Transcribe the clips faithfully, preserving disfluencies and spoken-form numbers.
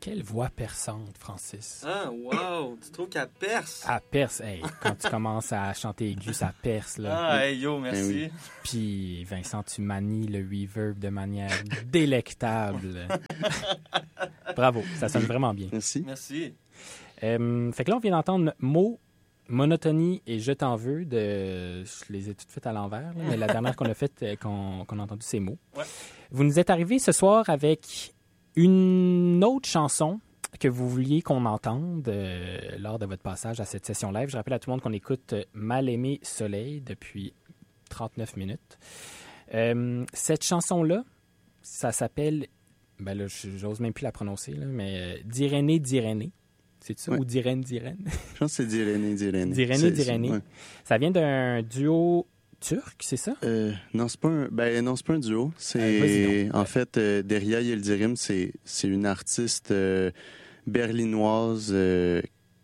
Quelle voix perçante, Francis. Ah, wow! Tu trouves qu'elle perce? Elle perce. Hey, quand tu commences à chanter aigu, ça perce. Là. Ah, hey, yo, merci. oui. Puis, Vincent, tu manies le reverb de manière délectable. Bravo, ça sonne vraiment bien. Merci. Merci. Euh, fait que là, on vient d'entendre Mots, Monotonie et Je t'en veux. De... Je les ai toutes faites à l'envers, là, mais la dernière qu'on a faite, euh, qu'on, qu'on a entendu, c'est Mots. Ouais. Vous nous êtes arrivés ce soir avec une autre chanson que vous vouliez qu'on entende euh, lors de votre passage à cette session live. Je rappelle à tout le monde qu'on écoute Mal aimé Soleil depuis trente-neuf minutes. Euh, cette chanson-là, ça s'appelle, ben là, j'ose même plus la prononcer, là, mais euh, D'Irénée, d'Irénée. C'est ça? Ouais. Ou d'Irène, d'Irène? Je pense que c'est d'Irénée, d'Irénée. D'Irénée, C'est- d'Irénée. ouais. Ça vient d'un duo turc, c'est ça? Euh, non, c'est pas un, ben, non, c'est pas un duo. C'est, Euh, vas-y donc. en fait, euh, Derya Yildirim, c'est, c'est une artiste euh, berlinoise euh,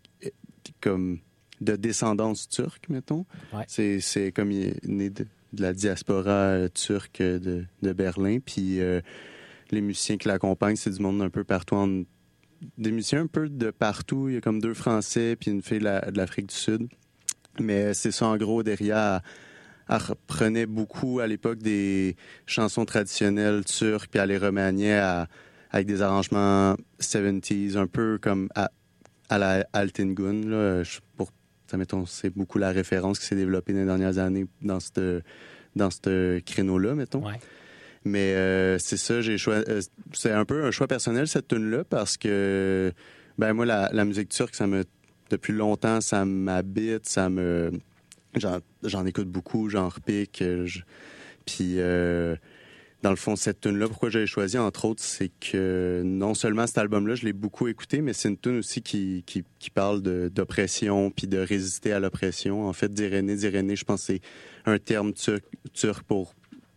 comme de descendance turque, mettons. Ouais. C'est, c'est comme il est né de, de la diaspora euh, turque de, de Berlin. Puis euh, les musiciens qui l'accompagnent, c'est du monde un peu partout. En, des musiciens un peu de partout. Il y a comme deux Français puis une fille de, la- de l'Afrique du Sud. Mais c'est ça, en gros, Derya... Elle reprenait beaucoup à l'époque des chansons traditionnelles turques, puis elle les remaniait à- avec des arrangements soixante-dix, un peu comme à, à la Altingun. Là, Je- pour, ça, mettons, c'est beaucoup la référence qui s'est développée dans les dernières années dans ce dans ce créneau-là, mettons. Ouais. Mais euh, c'est ça, j'ai choisi. euh, c'est un peu un choix personnel, cette tune-là, parce que ben moi, la, la musique turque, ça me depuis longtemps, ça m'habite, ça me J'en, j'en écoute beaucoup, j'en repique. euh, je- Puis, euh, dans le fond, cette tune-là, pourquoi j'ai choisi, entre autres, c'est que non seulement cet album-là, je l'ai beaucoup écouté, mais c'est une tune aussi qui, qui, qui parle de, d'oppression puis de résister à l'oppression. En fait, d'Irénée, d'Irénée, je pense que c'est un terme turc, turc pour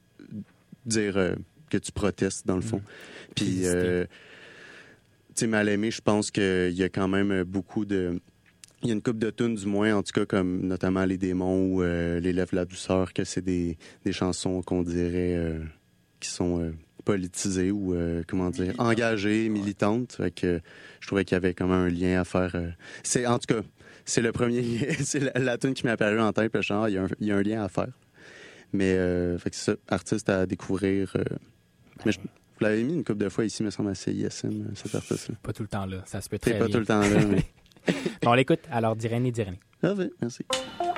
dire euh, que tu protestes, dans le fond. Mmh. Puis, Résister. euh, tu sais, Mal aimé, je pense qu'il y a quand même beaucoup de... Il y a une couple de tunes, du moins, en tout cas, comme notamment Les Démons ou euh, Les Lèvres de la douceur, que c'est des, des chansons qu'on dirait euh, qui sont euh, politisées ou, euh, comment dire, Militantes. engagées, militantes. Fait que euh, je trouvais qu'il y avait quand même un lien à faire. euh. C'est, en tout cas, c'est le premier, c'est la, la tune qui m'est apparue en tête, puis je suis genre, il y a un, il y a un lien à faire. Mais, euh, fait que c'est ça, artiste à découvrir. euh. Mais je, vous l'avez mis une couple de fois ici, me semble, à C I S M, cet artiste-là. Pas tout le temps là. Ça se peut très C'est pas bien. tout le temps là, mais... Bon, on l'écoute. Alors, d'Irénée, d'Irénée. Ah oui, merci. Thank